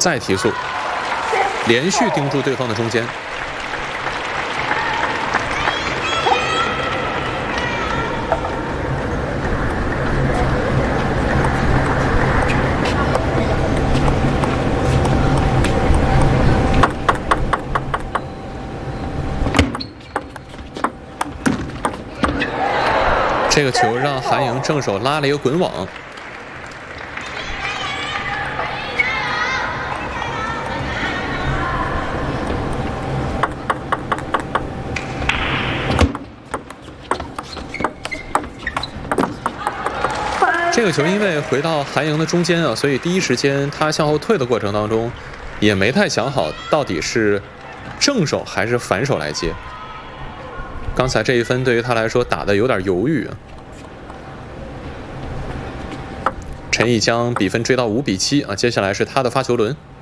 再提速，连续盯住对方的中间。这个球让韩莹正手拉了一个滚网。这个球因为回到韩莹的中间啊，所以第一时间他向后退的过程当中，也没太想好到底是正手还是反手来接。刚才这一分对于他来说打得有点犹豫啊。陈毅将比分追到5比7啊，接下来是他的发球轮。